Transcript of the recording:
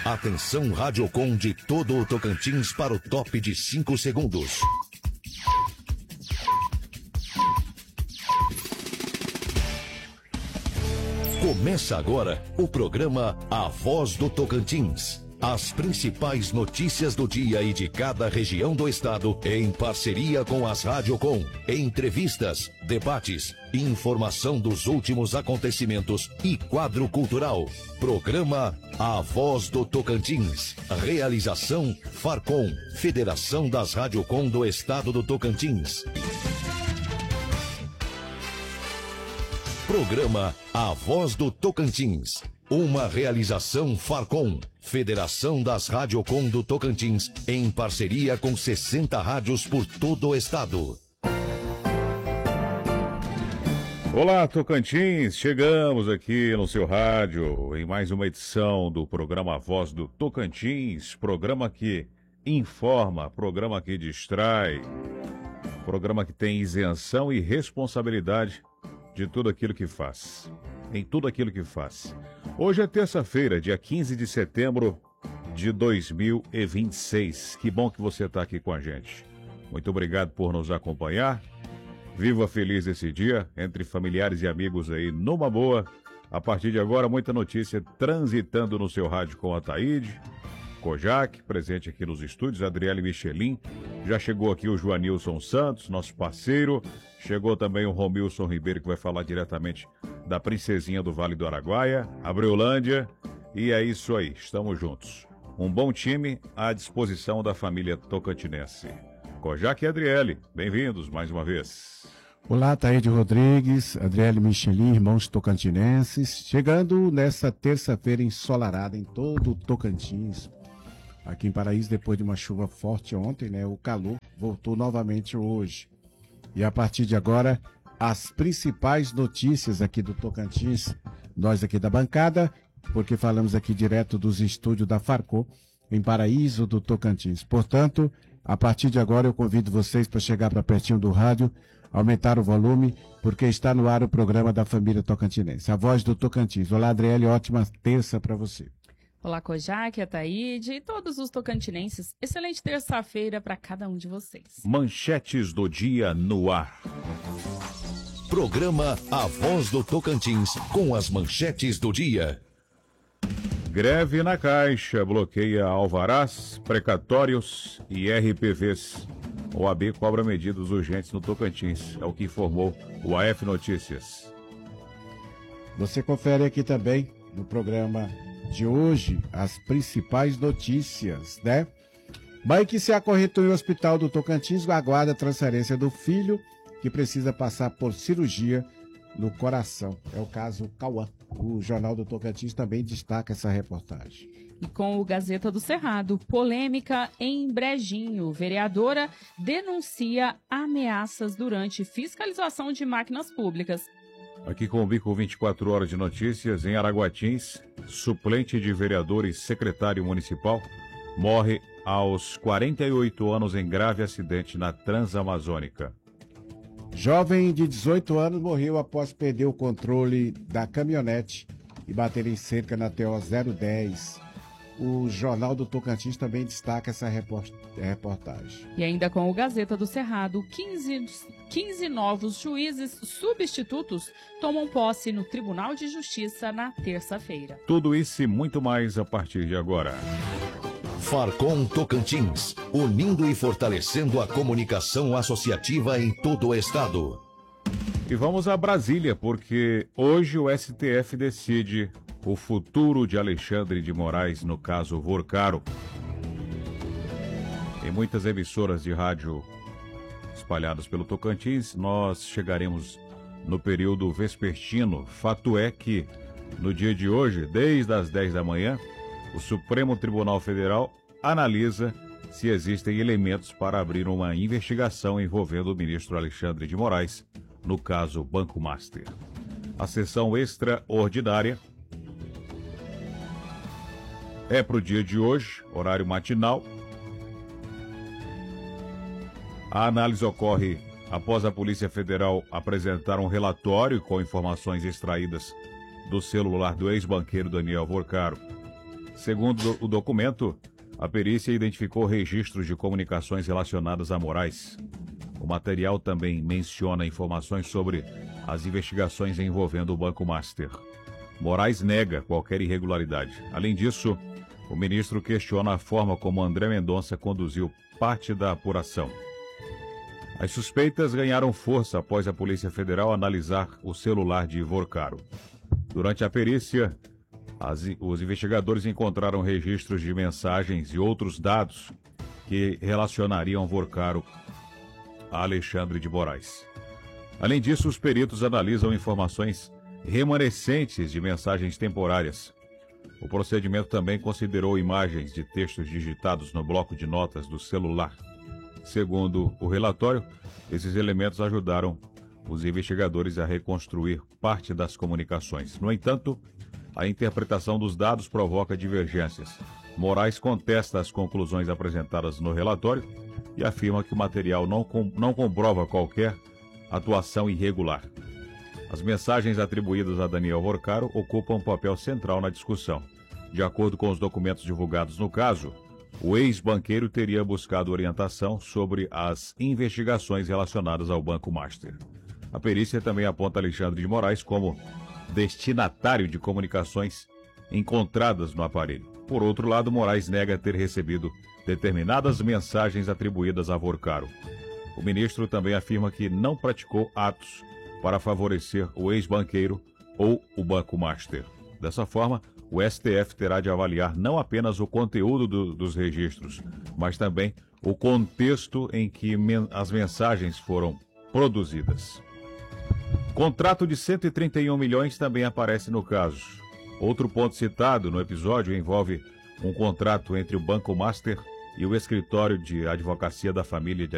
Atenção Radiocom de todo o Tocantins para o top de 5 segundos. Começa agora o programa A Voz do Tocantins. As principais notícias do dia e de cada região do estado em parceria com as Radiocom. Entrevistas, debates, informação dos últimos acontecimentos e quadro cultural. Programa A Voz do Tocantins. Realização Farcom, Federação das Radiocom do Estado do Tocantins. Programa A Voz do Tocantins. Uma realização Farcom, Federação das Radiocom do Tocantins, em parceria com 60 rádios por todo o estado. Olá, Tocantins! Chegamos aqui no seu rádio em mais uma edição do programa A Voz do Tocantins, programa que informa, programa que distrai, programa que tem isenção e responsabilidade de tudo aquilo que faz, em tudo aquilo que faz. Hoje é terça-feira, dia 15 de setembro de 2026. Que bom que você está aqui com a gente. Muito obrigado por nos acompanhar. Viva feliz esse dia, entre familiares e amigos aí, numa boa. A partir de agora, muita notícia transitando no seu rádio com a Taíde, Kojak, presente aqui nos estúdios, Adriele Michelin. Já chegou aqui o Joanilson Santos, nosso parceiro. Chegou também o Romilson Ribeiro, que vai falar diretamente da princesinha do Vale do Araguaia, Abreulândia. E é isso aí, estamos juntos. Um bom time à disposição da família tocantinense. Kojak e Adriele, bem-vindos mais uma vez. Olá, Taíde Rodrigues, Adriele Michelin, irmãos tocantinenses. Chegando nessa terça-feira ensolarada em todo o Tocantins. Aqui em Paraíso, depois de uma chuva forte ontem, né? O calor voltou novamente hoje. E a partir de agora, as principais notícias aqui do Tocantins, nós aqui da bancada, porque falamos aqui direto dos estúdios da Farcom, em Paraíso do Tocantins. Portanto, a partir de agora eu convido vocês para chegar para pertinho do rádio, aumentar o volume, porque está no ar o programa da família tocantinense, A Voz do Tocantins. Olá, Adriele, ótima terça para você. Olá, Kojak, Ataíde e todos os tocantinenses. Excelente terça-feira para cada um de vocês. Manchetes do dia no ar. Programa A Voz do Tocantins, com as manchetes do dia. Greve na Caixa bloqueia alvarás, precatórios e RPVs. OAB cobra medidas urgentes no Tocantins, é o que informou o AF Notícias. Você confere aqui também no programa de hoje as principais notícias, né? Mãe que se acorrentou em hospital do Tocantins aguarda a transferência do filho que precisa passar por cirurgia no coração. É o caso Cauã. O Jornal do Tocantins também destaca essa reportagem. E com o Gazeta do Cerrado, polêmica em Brejinho. Vereadora denuncia ameaças durante fiscalização de máquinas públicas. Aqui com o Bico 24 horas de notícias, em Araguatins, suplente de vereador e secretário municipal morre aos 48 anos em grave acidente na Transamazônica. Jovem de 18 anos morreu após perder o controle da caminhonete e bater em cerca na TO 010. O Jornal do Tocantins também destaca essa reportagem. E ainda com o Gazeta do Cerrado, 15 novos juízes substitutos tomam posse no Tribunal de Justiça na terça-feira. Tudo isso e muito mais a partir de agora. Farcom Tocantins, unindo e fortalecendo a comunicação associativa em todo o estado. E vamos a Brasília, porque hoje o STF decide o futuro de Alexandre de Moraes no caso Vorcaro. Em muitas emissoras de rádio espalhadas pelo Tocantins, nós chegaremos no período vespertino. Fato é que, no dia de hoje, desde as 10 da manhã, o Supremo Tribunal Federal analisa se existem elementos para abrir uma investigação envolvendo o ministro Alexandre de Moraes, no caso Banco Master. A sessão extraordinária é para o dia de hoje, horário matinal. A análise ocorre após a Polícia Federal apresentar um relatório com informações extraídas do celular do ex-banqueiro Daniel Vorcaro. Segundo o documento, a perícia identificou registros de comunicações relacionadas a Moraes. O material também menciona informações sobre as investigações envolvendo o Banco Master. Moraes nega qualquer irregularidade. Além disso, o ministro questiona a forma como André Mendonça conduziu parte da apuração. As suspeitas ganharam força após a Polícia Federal analisar o celular de Vorcaro. Durante a perícia, os investigadores encontraram registros de mensagens e outros dados que relacionariam Vorcaro a Alexandre de Moraes. Além disso, os peritos analisam informações remanescentes de mensagens temporárias. O procedimento também considerou imagens de textos digitados no bloco de notas do celular. Segundo o relatório, esses elementos ajudaram os investigadores a reconstruir parte das comunicações. No entanto, a interpretação dos dados provoca divergências. Moraes contesta as conclusões apresentadas no relatório e afirma que o material não comprova qualquer atuação irregular. As mensagens atribuídas a Daniel Vorcaro ocupam um papel central na discussão. De acordo com os documentos divulgados no caso, o ex-banqueiro teria buscado orientação sobre as investigações relacionadas ao Banco Master. A perícia também aponta Alexandre de Moraes como destinatário de comunicações encontradas no aparelho. Por outro lado, Moraes nega ter recebido determinadas mensagens atribuídas a Vorcaro. O ministro também afirma que não praticou atos para favorecer o ex-banqueiro ou o Banco Master. Dessa forma, o STF terá de avaliar não apenas o conteúdo dos registros, mas também o contexto em que as mensagens foram produzidas. Contrato de 131 milhões também aparece no caso. Outro ponto citado no episódio envolve um contrato entre o Banco Master e o escritório de advocacia da família de